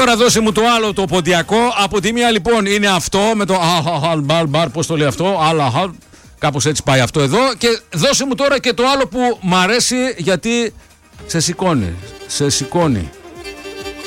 τώρα δώσε μου το άλλο το ποντιακό. Από τη μία λοιπόν είναι αυτό με το πώς το λέει αυτό, κάπως έτσι πάει αυτό εδώ. Και δώσε μου τώρα και το άλλο που μ' αρέσει γιατί σε σηκώνει.